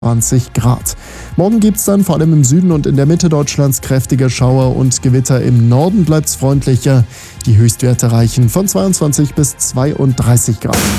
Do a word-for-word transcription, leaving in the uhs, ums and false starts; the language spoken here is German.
zwanzig Grad. Morgen gibt es dann vor allem im Süden und in der Mitte Deutschlands kräftige Schauer und Gewitter. Im Norden bleibt es freundlicher. Die Höchstwerte reichen von zweiundzwanzig bis zweiunddreißig Grad.